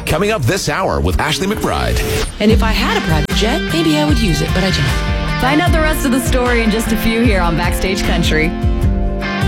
coming up this hour with Ashley McBride. And if I had a private jet, maybe I would use it, but I don't. Find out the rest of the story in just a few here on Backstage Country.